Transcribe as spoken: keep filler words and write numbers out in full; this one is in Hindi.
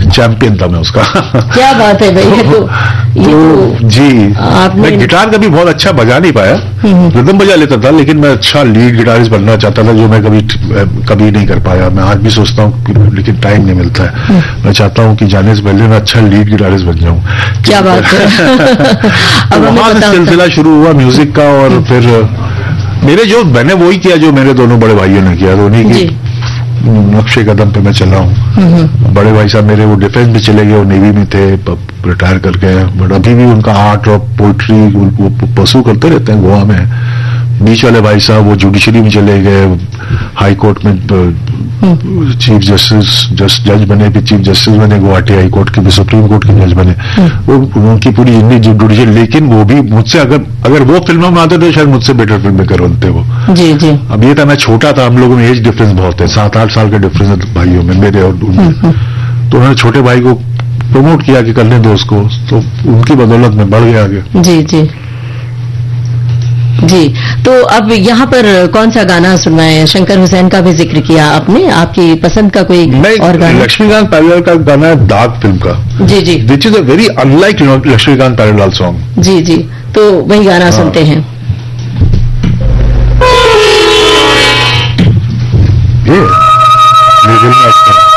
चैंपियन था मैं उसका। क्या बात है भाई, ये तो, ये तो, तो जी आपने... मैं गिटार कभी बहुत अच्छा बजा नहीं पाया, रिदम बजा लेता था, लेकिन मैं अच्छा लीड गिटारिस्ट बनना चाहता था, जो मैं कभी कभी नहीं कर पाया। मैं आज भी सोचता हूँ, लेकिन टाइम नहीं मिलता है। मैं चाहता हूँ कि जाने से पहले मैं अच्छा लीड गिटारिस्ट बन जाऊँ। क्या बात है। तो वहां से सिलसिला शुरू हुआ म्यूजिक का, और फिर मेरे जो मैंने वही किया जो मेरे दोनों बड़े भाइयों ने किया, उन्हीं की नक्शे कदम पे मैं चला हूँ। बड़े भाई साहब मेरे वो डिफेंस में चले गए, वो नेवी में थे, रिटायर कर गए, बट अभी भी उनका आर्ट और पोइट्री वो परस्यू करते रहते हैं गोवा में। बीच वाले भाई साहब वो जुडिशरी में चले गए, हाई कोर्ट में चीफ जस्टिस जस्ट जज बने, फिर चीफ जस्टिस बने गुवाहाटी हाई कोर्ट के, भी सुप्रीम कोर्ट के जज बने। वो उनकी पूरी जिंदगी जुडिशरी, लेकिन वो भी मुझसे अगर अगर वो फिल्मों में आते तो शायद मुझसे बेटर फिल्म मेकर बनते वो। जी जी। अब ये था मैं छोटा था, हम लोगों में एज डिफरेंस बहुत है, सात आठ साल का डिफरेंस है भाइयों में, मेरे और उनमें। तो उन्होंने छोटे भाई को प्रमोट किया कि करने दो उसको, तो उनकी बदौलत में बढ़ गया आगे। जी जी जी। तो अब यहाँ पर कौन सा गाना सुनवाएं? शंकर हुसैन का भी जिक्र किया आपने, आपकी पसंद का कोई और गाना? लक्ष्मीकांत प्यारेलाल का गाना है दाग फिल्म का। जी जी। Which is a very unlike Laxmikant Pyarelal song. जी जी, तो वही गाना हाँ। सुनते हैं। ये, ये